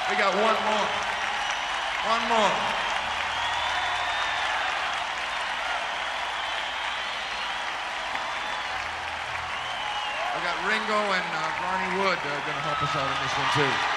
We got one more. One more. We got Ringo and Ronnie Wood going to help us out in this one, too.